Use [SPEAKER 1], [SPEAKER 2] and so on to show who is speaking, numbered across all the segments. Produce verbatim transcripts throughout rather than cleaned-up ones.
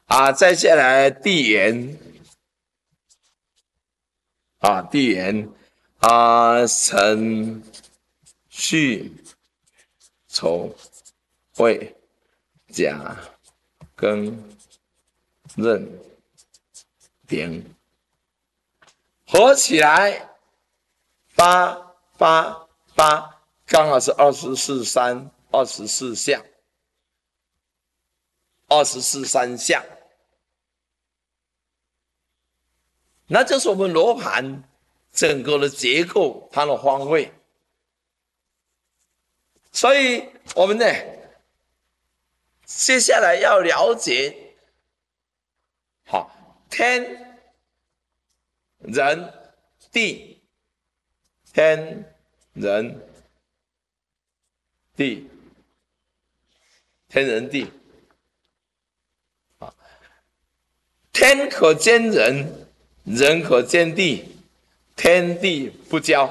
[SPEAKER 1] 啊，再下来地缘啊，地缘啊，辰戌丑未甲庚壬丙，合起来八八八，刚好是二十四三，二十四象，二十四三象。那就是我们罗盘整个的结构，它的方位。所以我们呢，接下来要了解，好，天、人、地，天、人、地，天人地。啊，天可兼人，人可兼地，天地不交；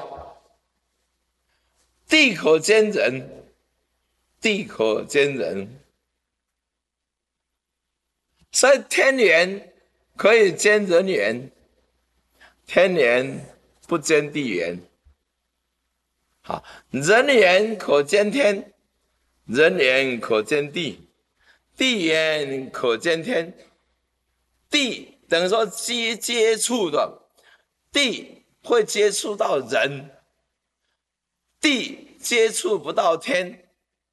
[SPEAKER 1] 地可兼人，地可兼人。所以天元可以兼人元，天元不兼地元。好，人元可兼天，人元可兼地，地元可兼天。地等于说接接触的，地会接触到人，地接触不到天。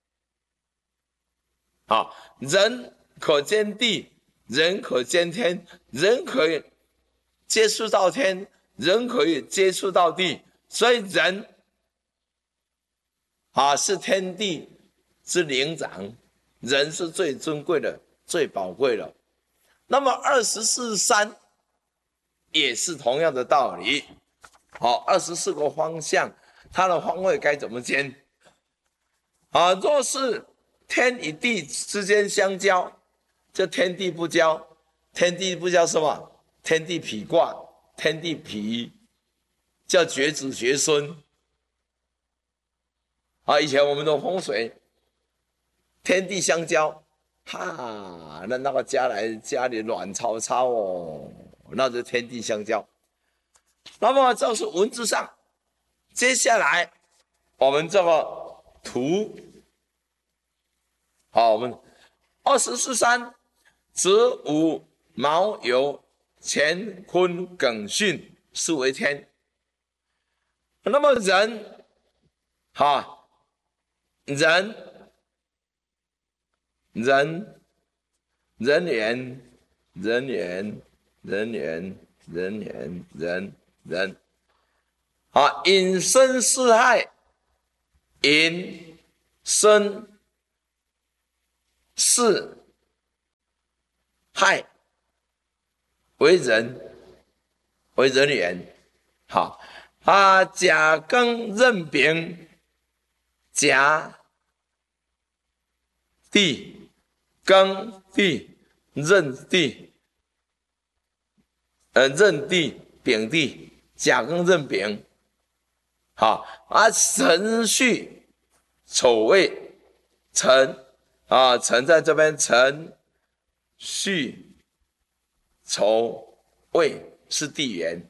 [SPEAKER 1] 好，人可兼地，人可兼天，人可以接触到天，人可以接触到地，所以人啊是天地之灵长，人是最尊贵的、最宝贵的。那么二十四三也是同样的道理。好，二十四个方向，它的方位该怎么兼？啊，若是天与地之间相交，就天地不交。天地不交什么？天地痞卦，天地痞叫绝子绝孙。啊，以前我们的风水，天地相交，哈，那那个家来家里乱糟糟哦，那就天地相交。那么这是文字上，接下来我们这个图，好，我们二十四三子午卯酉乾坤艮巽是为天。那么人，哈，人人人缘人缘人缘人缘人人，啊，引申四害，引申四害为人，为人缘。好啊，甲庚壬丙，甲地庚地壬地，呃壬地丙地，甲庚壬丙。好啊，辰戌丑未，辰啊辰在这边，辰戌丑未是地缘。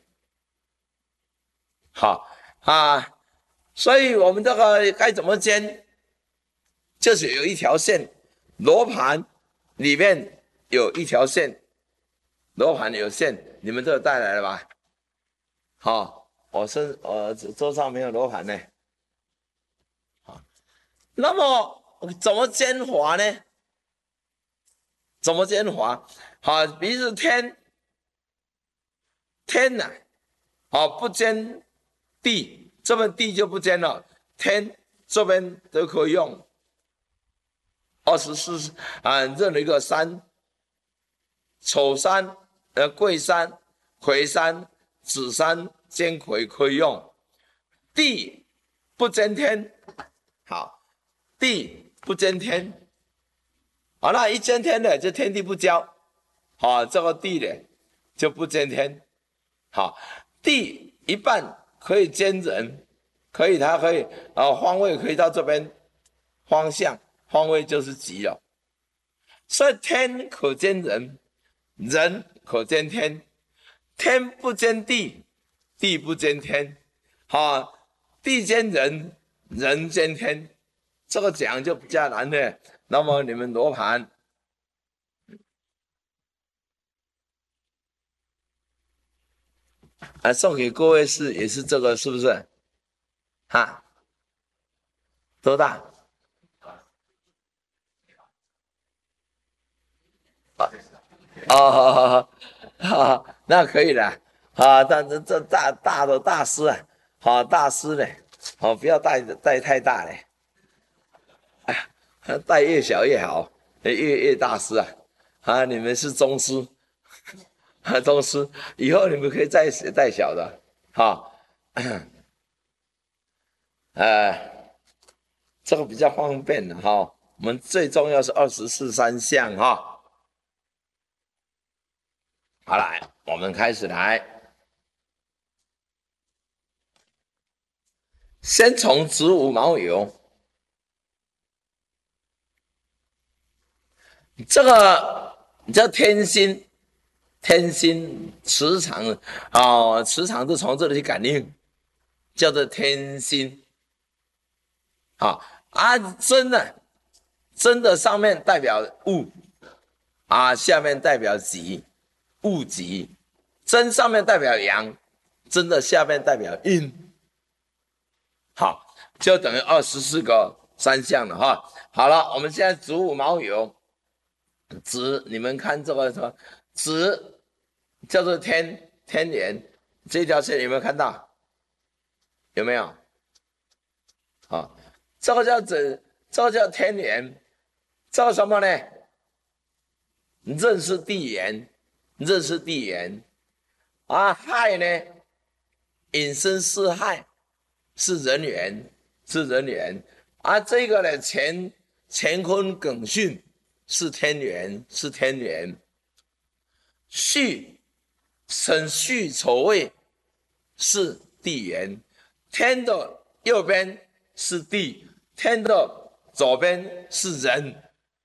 [SPEAKER 1] 好啊，所以我们这个该怎么兼？就是有一条线，罗盘里面有一条线，罗盘有线，你们这个带来了吧？好，我是我桌上没有罗盘呢。好，那么怎么兼华呢？怎么兼华？好，比如天，天呐、啊，好不兼地，这边地就不兼了，天这边都可以用。二十四啊，任何一个山，丑山、呃贵山、魁山、子山兼魁可以用。地不兼天，好，地不兼天，好，那一兼天的就天地不交，好，这个地呢就不兼天。好，地一半可以兼人，可以，它可以啊，方位可以到这边，方向方位就是吉了。所以天可兼人， 人可兼天，天不兼地，地不兼天，啊，地兼人，人兼天，这个讲就比较难的。那么你们罗盘，啊，送给各位是也是这个，是不是？哈，多大？啊，哦，好好好，好，那可以了啊。但是这大大的大师啊，好大师呢，好不要带带太大嘞，带越小越好，越越大师啊。啊，你们是宗师，啊，宗师，以后你们可以再带小的，哈，呃，这个比较方便的哈。我们最重要是二十四三项哈。好，来，我们开始来，先从子午卯酉，这个叫天心，天心磁场啊、哦，磁场是从这里去感应，叫做天心。好啊，真的，真的上面代表物啊，下面代表己，物己。真上面代表阳，真的下面代表阴。好，就等于二十四个三项了哈。好了，我们现在子午卯酉，子你们看这个什么？子叫做天天元，这条线有没有看到？有没有？好，这个叫子，这个叫天元，这个什么呢？壬是地元，壬是地元啊。亥呢？引申是亥，是人缘，是人缘啊。这个呢，乾乾坤艮巽是天元，是天元。戌申戌丑未是地元，天的右边是地，天的左边是人，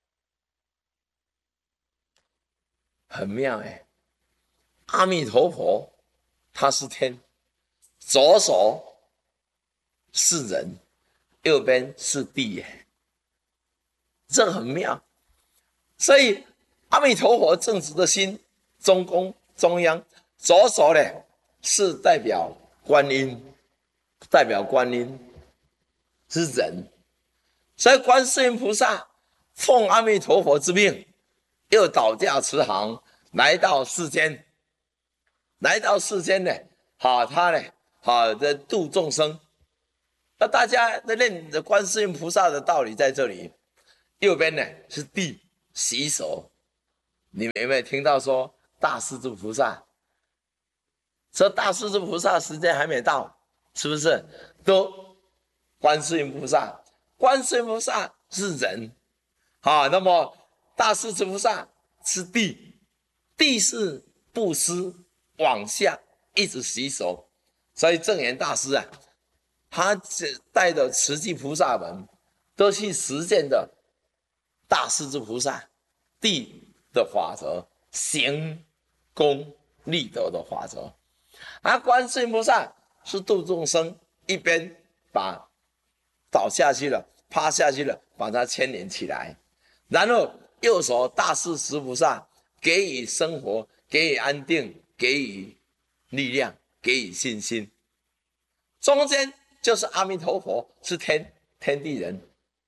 [SPEAKER 1] 很妙哎。阿弥陀佛，他是天，左手是人，右边是地，这很妙。所以阿弥陀佛正直的心，中宫中央，左手呢是代表观音，代表观音是人，所以观世音菩萨奉阿弥陀佛之命，又倒驾慈航来到世间，来到世间呢，好，他呢，好的度众生。那大家在念观世音菩萨的道理在这里，右边呢是地洗手，你们有没有听到说大势至菩萨？说大势至菩萨时间还没到，是不是？都观世音菩萨，观世音菩萨是人，好，那么大势至菩萨是地，地是布施往下一直洗手，所以正言大师啊，他带着慈济菩萨们都去实践的大势至菩萨地的法则，行功立德的法则。而观世音菩萨是度众生，一边把倒下去了趴下去了把它牵连起来，然后右手大势至菩萨给予生活，给予安定，给予力量，给予信心。中间就是阿弥陀佛，是天天地人，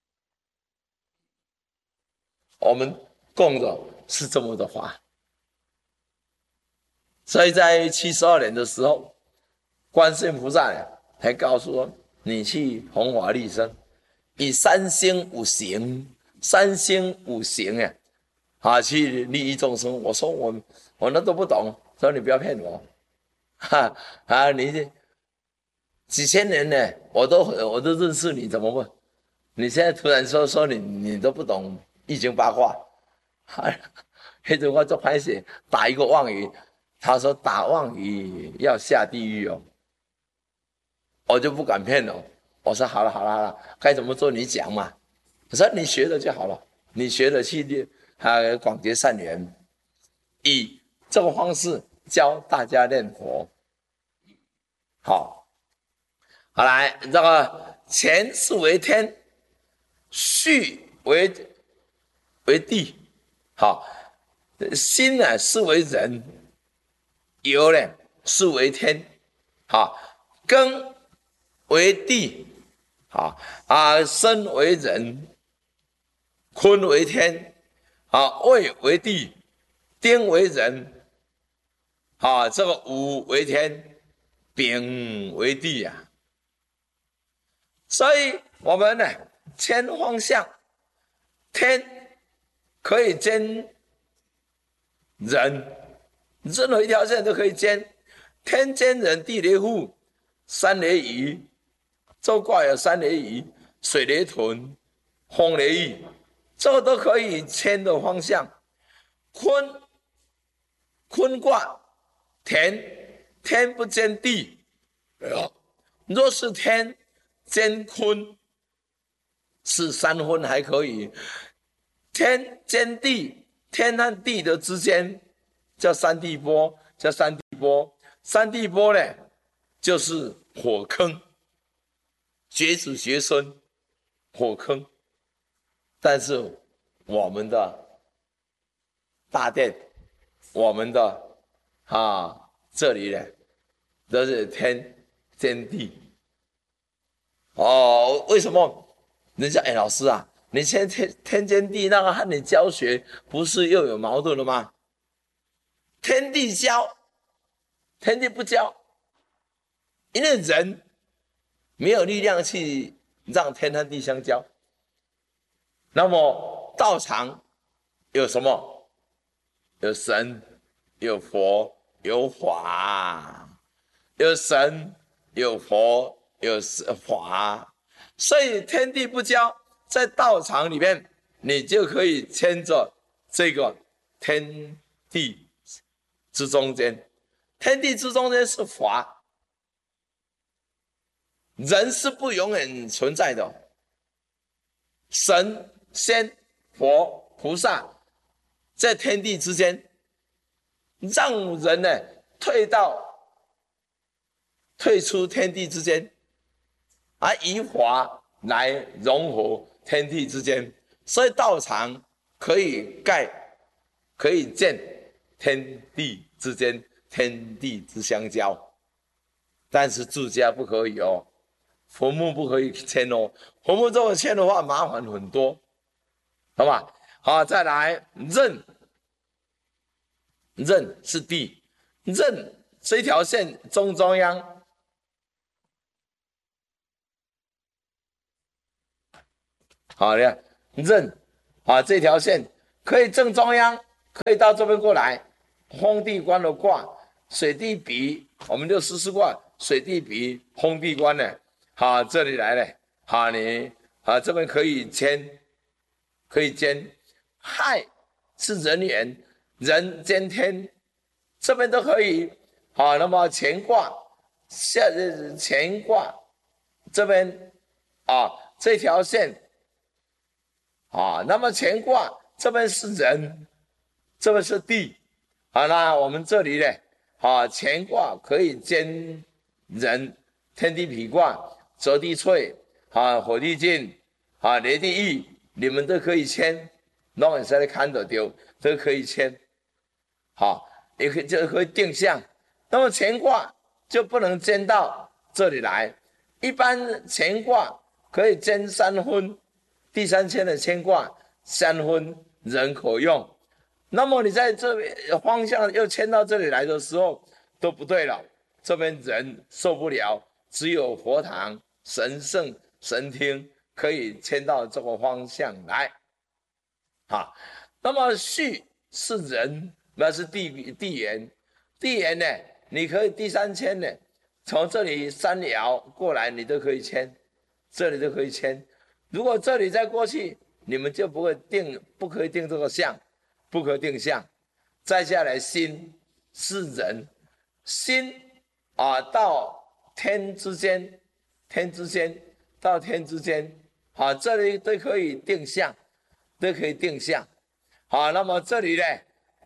[SPEAKER 1] 我们供的是这么的法。所以在七十二年的时候，观世音菩萨还告诉我，你去弘法利生，以三星五行，三星五行啊，啊去利益众生。我说我我那都不懂，说你不要骗我，哈啊你几千年呢，我都我都认识你，怎么问？你现在突然说说你你都不懂易经八卦，黑中我做拍写打一个妄语。他说打妄语要下地狱哦，我就不敢骗了。我说好了好了好了，该怎么做你讲嘛。我说你学了就好了，你学了去啊广结善缘。 以这个方式教大家念佛。好，好来，这个前是为天，续为为地，好，心呢是为人，有呢是为天，好，根为地，好啊，身为人，坤为天，啊，位为地，丁为人，啊，这个午为天，丙为地呀、啊。所以我们呢，牵方向，天可以兼人，任何一条线都可以兼，天兼人，地雷户，山雷鱼，周卦有山雷鱼、水雷屯、风雷翼，这个都可以牵的方向。坤坤卦田，天不兼地，若是天兼坤，是三分还可以。天兼地，天和地的之间叫三地波，叫三地波。三地波呢，就是火坑，绝子绝孙，火坑。但是我们的大殿，我们的啊这里呢，都是天兼地。哦，为什么？人家哎，老师啊，你现在天天兼地那个和你教学不是又有矛盾了吗？天地教，天地不教，因为人没有力量去让天和地相交。那么道场有什么？有神，有佛，有法，有神，有佛，有法。所以天地不交，在道场里面，你就可以牵着这个天地之中间。天地之中间是法，人是不永远存在的。神、仙、佛、菩萨在天地之间，让人呢退到退出天地之间，而以法来融合天地之间。所以道场可以盖，可以建天地之间，天地之相交。但是住家不可以哦，坟墓不可以迁哦，坟墓这么迁的话麻烦很多，好吧？好，再来任，任是地，任这条线中中央，好的，任啊这条线可以正中央，可以到这边过来，风地官的卦，水地比，我们就试试卦，水地比，风地官呢，好，这里来了，好，你啊这边可以牵，可以兼，亥是人缘，人兼天，这边都可以。好，那么乾卦下乾卦这边啊这条线啊，那么乾卦这边是人，这边是地。好，那我们这里呢，啊乾卦可以兼人，天地痞卦，泽地萃，啊火地金，啊雷地翼，你们都可以签，那你现在看得丢，都可以签。好，也可以就可以定向。那么乾卦就不能兼到这里来，一般乾卦可以兼三分，第三签的乾卦三分人可用。那么你在这边方向又迁到这里来的时候都不对了，这边人受不了，只有佛堂神圣神厅可以迁到这个方向来。好，那么序是人，那是地地缘，地缘呢，你可以第三签呢，从这里三爻过来，你都可以签，这里都可以签。如果这里再过去，你们就不会定，不可以定这个相，不可定相。再下来心是人，心啊到天之间，天之间到天之间，好，这里都可以定相，都可以定相。好，那么这里呢，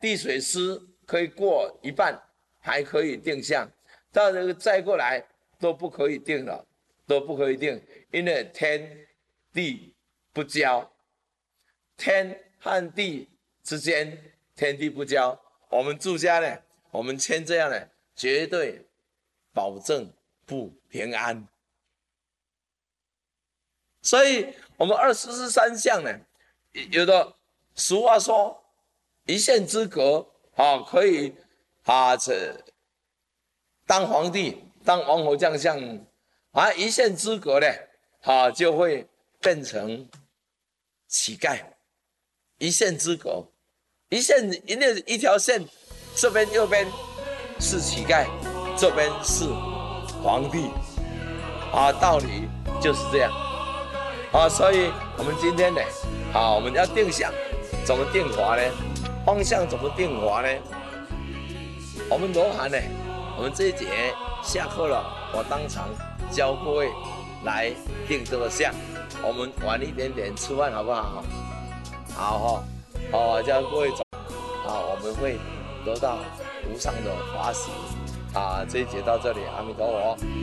[SPEAKER 1] 地水师可以过一半，还可以定向，到这个再过来都不可以定了，都不可以定，因为天地不交，天和地之间天地不交，我们住家呢，我们签这样呢，绝对保证不平安。所以，我们二十四三象呢，有的俗话说，一线之隔啊，可以啊，这当皇帝、当王侯将相啊，一线之隔呢，啊，就会变成乞丐。一线之隔，一线一那一条线，这边右边是乞丐，这边是皇帝，啊，道理就是这样。啊，所以我们今天呢，啊，我们要定向，怎么定法呢？方向怎么定法呢？我们罗汉呢，我们这一节下课了，我当场教各位来定这个向。我们晚一点点吃饭好不好？好哈，哦，教各位走，啊，我们会得到无上的法喜。啊，这一节到这里，阿弥陀佛。